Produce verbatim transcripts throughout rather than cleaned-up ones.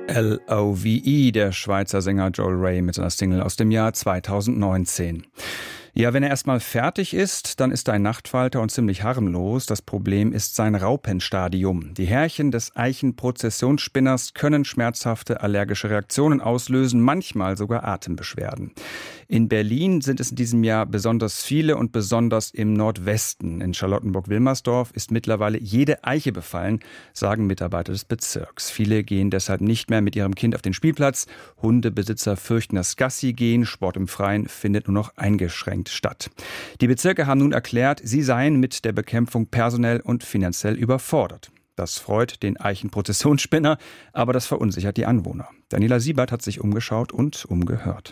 L O V E, der Schweizer Sänger Joel Ray mit seiner Single aus dem Jahr zweitausendneunzehn. Ja, wenn er erstmal fertig ist, dann ist er ein Nachtfalter und ziemlich harmlos. Das Problem ist sein Raupenstadium. Die Härchen des Eichenprozessionsspinners können schmerzhafte allergische Reaktionen auslösen, manchmal sogar Atembeschwerden. In Berlin sind es in diesem Jahr besonders viele und besonders im Nordwesten. In Charlottenburg-Wilmersdorf ist mittlerweile jede Eiche befallen, sagen Mitarbeiter des Bezirks. Viele gehen deshalb nicht mehr mit ihrem Kind auf den Spielplatz. Hundebesitzer fürchten das Gassi-Gehen. Sport im Freien findet nur noch eingeschränkt statt. Die Bezirke haben nun erklärt, sie seien mit der Bekämpfung personell und finanziell überfordert. Das freut den Eichenprozessionsspinner, aber das verunsichert die Anwohner. Daniela Siebert hat sich umgeschaut und umgehört.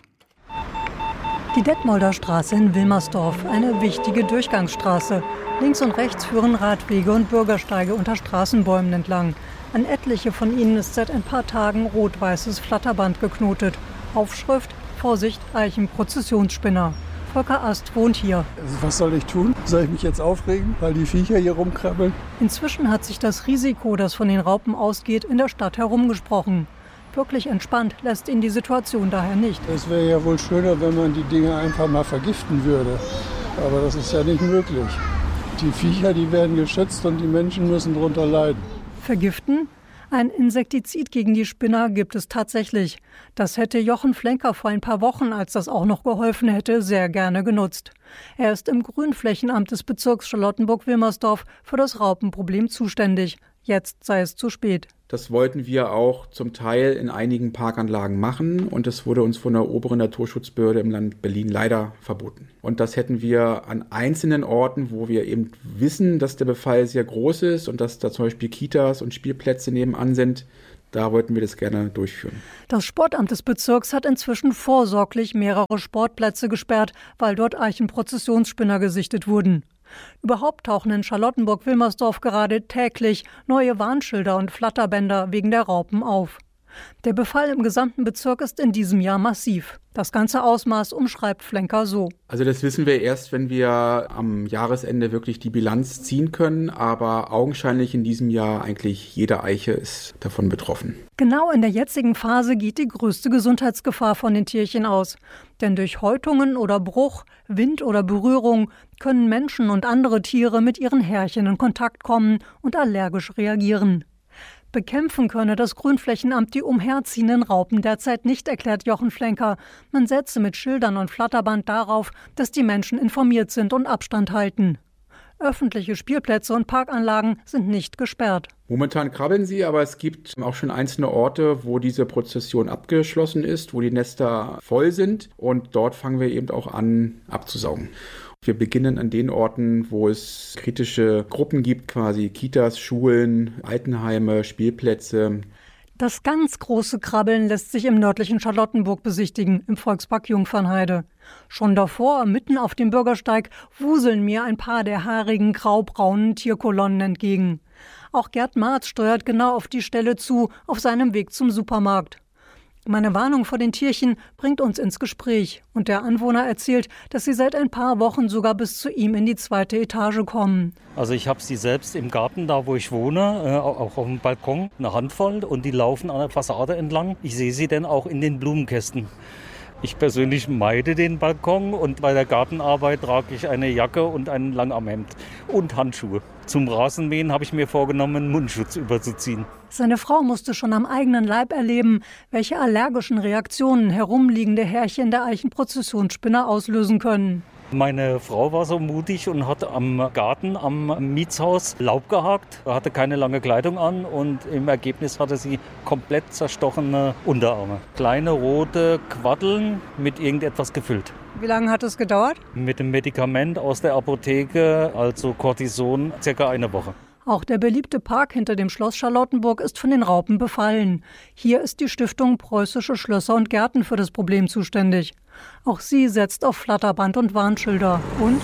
Die Detmolder Straße in Wilmersdorf, eine wichtige Durchgangsstraße. Links und rechts führen Radwege und Bürgersteige unter Straßenbäumen entlang. An etliche von ihnen ist seit ein paar Tagen rot-weißes Flatterband geknotet. Aufschrift: Vorsicht, Eichenprozessionsspinner. Volker Ast wohnt hier. Also was soll ich tun? Soll ich mich jetzt aufregen, weil die Viecher hier rumkrabbeln? Inzwischen hat sich das Risiko, das von den Raupen ausgeht, in der Stadt herumgesprochen. Wirklich entspannt lässt ihn die Situation daher nicht. Es wäre ja wohl schöner, wenn man die Dinge einfach mal vergiften würde. Aber das ist ja nicht möglich. Die Viecher, die werden geschützt und die Menschen müssen darunter leiden. Vergiften? Ein Insektizid gegen die Spinner gibt es tatsächlich. Das hätte Jochen Flenker vor ein paar Wochen, als das auch noch geholfen hätte, sehr gerne genutzt. Er ist im Grünflächenamt des Bezirks Charlottenburg-Wilmersdorf für das Raupenproblem zuständig. Jetzt sei es zu spät. Das wollten wir auch zum Teil in einigen Parkanlagen machen und das wurde uns von der oberen Naturschutzbehörde im Land Berlin leider verboten. Und das hätten wir an einzelnen Orten, wo wir eben wissen, dass der Befall sehr groß ist und dass da zum Beispiel Kitas und Spielplätze nebenan sind, da wollten wir das gerne durchführen. Das Sportamt des Bezirks hat inzwischen vorsorglich mehrere Sportplätze gesperrt, weil dort Eichenprozessionsspinner gesichtet wurden. Überhaupt tauchen in Charlottenburg-Wilmersdorf gerade täglich neue Warnschilder und Flatterbänder wegen der Raupen auf. Der Befall im gesamten Bezirk ist in diesem Jahr massiv. Das ganze Ausmaß umschreibt Flenker so. Also das wissen wir erst, wenn wir am Jahresende wirklich die Bilanz ziehen können. Aber augenscheinlich in diesem Jahr eigentlich jede Eiche ist davon betroffen. Genau in der jetzigen Phase geht die größte Gesundheitsgefahr von den Tierchen aus. Denn durch Häutungen oder Bruch, Wind oder Berührung können Menschen und andere Tiere mit ihren Härchen in Kontakt kommen und allergisch reagieren. Bekämpfen könne das Grünflächenamt die umherziehenden Raupen derzeit nicht, erklärt Jochen Flenker. Man setze mit Schildern und Flatterband darauf, dass die Menschen informiert sind und Abstand halten. Öffentliche Spielplätze und Parkanlagen sind nicht gesperrt. Momentan krabbeln sie, aber es gibt auch schon einzelne Orte, wo diese Prozession abgeschlossen ist, wo die Nester voll sind und dort fangen wir eben auch an abzusaugen. Wir beginnen an den Orten, wo es kritische Gruppen gibt, quasi Kitas, Schulen, Altenheime, Spielplätze. Das ganz große Krabbeln lässt sich im nördlichen Charlottenburg besichtigen, im Volkspark Jungfernheide. Schon davor, mitten auf dem Bürgersteig, wuseln mir ein paar der haarigen, graubraunen Tierkolonnen entgegen. Auch Gerd Marz steuert genau auf die Stelle zu, auf seinem Weg zum Supermarkt. Meine Warnung vor den Tierchen bringt uns ins Gespräch und der Anwohner erzählt, dass sie seit ein paar Wochen sogar bis zu ihm in die zweite Etage kommen. Also ich habe sie selbst im Garten, da wo ich wohne, äh, auch auf dem Balkon, eine Handvoll und die laufen an der Fassade entlang. Ich sehe sie dann auch in den Blumenkästen. Ich persönlich meide den Balkon und bei der Gartenarbeit trage ich eine Jacke und ein Langarmhemd und Handschuhe. Zum Rasenmähen habe ich mir vorgenommen, Mundschutz überzuziehen. Seine Frau musste schon am eigenen Leib erleben, welche allergischen Reaktionen herumliegende Härchen der Eichenprozessionsspinner auslösen können. Meine Frau war so mutig und hat am Garten, am Mietshaus Laub gehakt, hatte keine lange Kleidung an und im Ergebnis hatte sie komplett zerstochene Unterarme. Kleine rote Quaddeln mit irgendetwas gefüllt. Wie lange hat es gedauert? Mit dem Medikament aus der Apotheke, also Cortison, circa eine Woche. Auch der beliebte Park hinter dem Schloss Charlottenburg ist von den Raupen befallen. Hier ist die Stiftung Preußische Schlösser und Gärten für das Problem zuständig. Auch sie setzt auf Flatterband und Warnschilder. Und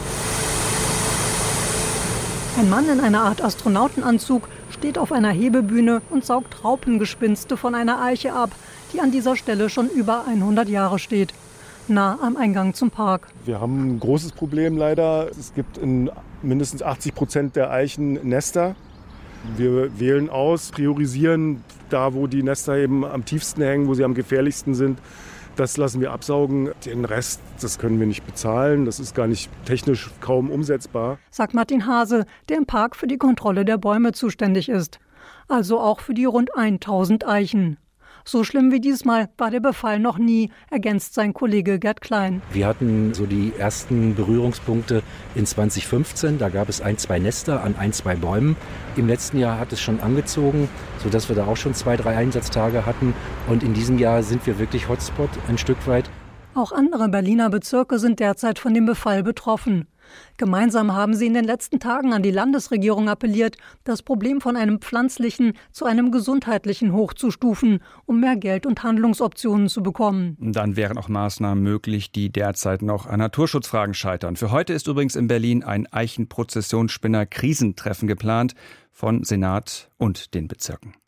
ein Mann in einer Art Astronautenanzug steht auf einer Hebebühne und saugt Raupengespinste von einer Eiche ab, die an dieser Stelle schon über hundert Jahre steht. Nah am Eingang zum Park. Wir haben ein großes Problem leider. Es gibt in mindestens achtzig Prozent der Eichen Nester. Wir wählen aus, priorisieren da, wo die Nester eben am tiefsten hängen, wo sie am gefährlichsten sind. Das lassen wir absaugen. Den Rest, das können wir nicht bezahlen. Das ist gar nicht technisch kaum umsetzbar. Sagt Martin Hase, der im Park für die Kontrolle der Bäume zuständig ist. Also auch für die rund tausend Eichen. So schlimm wie diesmal war der Befall noch nie, ergänzt sein Kollege Gerd Klein. Wir hatten so die ersten Berührungspunkte in zwanzig fünfzehn. Da gab es ein, zwei Nester an ein, zwei Bäumen. Im letzten Jahr hat es schon angezogen, sodass wir da auch schon zwei, drei Einsatztage hatten. Und in diesem Jahr sind wir wirklich Hotspot ein Stück weit. Auch andere Berliner Bezirke sind derzeit von dem Befall betroffen. Gemeinsam haben sie in den letzten Tagen an die Landesregierung appelliert, das Problem von einem pflanzlichen zu einem gesundheitlichen hochzustufen, um mehr Geld und Handlungsoptionen zu bekommen. Dann wären auch Maßnahmen möglich, die derzeit noch an Naturschutzfragen scheitern. Für heute ist übrigens in Berlin ein Eichenprozessionsspinner-Krisentreffen geplant von Senat und den Bezirken.